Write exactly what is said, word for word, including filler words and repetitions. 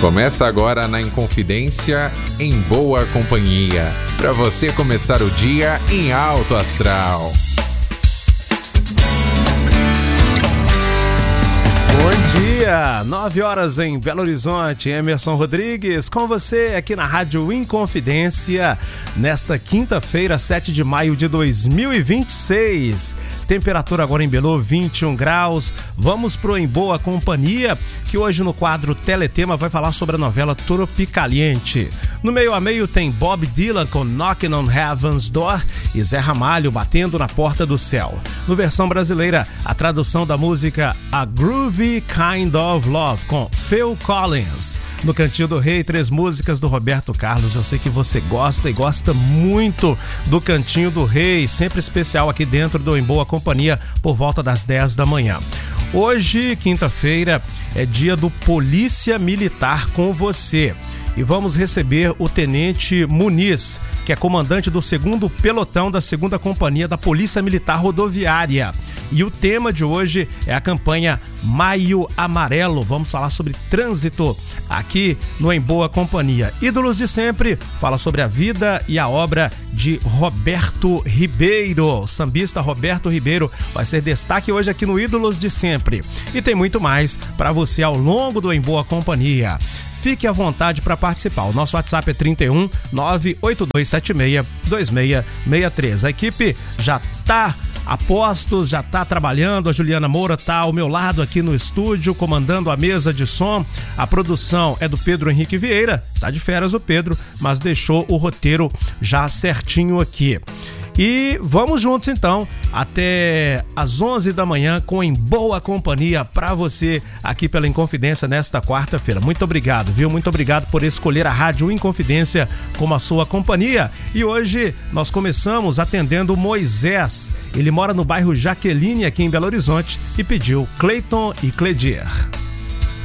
Começa agora na Inconfidência, em boa companhia, para você começar o dia em alto astral. Bom dia, nove horas em Belo Horizonte. Emerson Rodrigues com você aqui na Rádio Inconfidência, nesta quinta-feira, sete de maio de dois mil e vinte e seis. Temperatura agora em Belo, vinte e um graus. Vamos pro Em Boa Companhia, que hoje no quadro Teletema vai falar sobre a novela Tropicaliente. No meio a meio tem Bob Dylan com Knocking on Heaven's Door e Zé Ramalho batendo na porta do céu. No versão brasileira, a tradução da música A Groovy Kind of Love com Phil Collins. No Cantinho do Rei, três músicas do Roberto Carlos. Eu sei que você gosta e gosta muito do Cantinho do Rei, sempre especial aqui dentro do Em Boa Companhia, por volta das dez da manhã. Hoje, quinta-feira, é dia do Polícia Militar com você. E vamos receber o Tenente Muniz, que é comandante do segundo pelotão da segunda Companhia da Polícia Militar Rodoviária. E o tema de hoje é a campanha Maio Amarelo. Vamos falar sobre trânsito aqui no Em Boa Companhia. Ídolos de Sempre fala sobre a vida e a obra de Roberto Ribeiro. O sambista Roberto Ribeiro vai ser destaque hoje aqui no Ídolos de Sempre. E tem muito mais para você ao longo do Em Boa Companhia. Fique à vontade para participar. O nosso WhatsApp é trinta e um, nove oito dois sete seis, dois seis seis três. A equipe já está a postos, já está trabalhando. A Juliana Moura está ao meu lado aqui no estúdio, comandando a mesa de som. A produção é do Pedro Henrique Vieira. Tá de férias o Pedro, mas deixou o roteiro já certinho aqui. E vamos juntos então até às onze da manhã com Em Boa Companhia para você aqui pela Inconfidência nesta quarta-feira. Muito obrigado, viu? Muito obrigado por escolher a Rádio Inconfidência como a sua companhia. E hoje nós começamos atendendo o Moisés. Ele mora no bairro Jaqueline aqui em Belo Horizonte e pediu Cleiton e Cledir.